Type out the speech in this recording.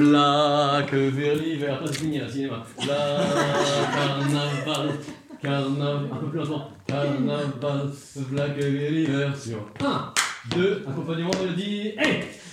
V'là que vers l'hiver. Toi, c'est fini, là, cinéma. V'là carnaval, carnaval. Un peu plus lentement. Carnaval, v'là que vers l'hiver. Sur 1, 2, accompagnement mélodie. Hey!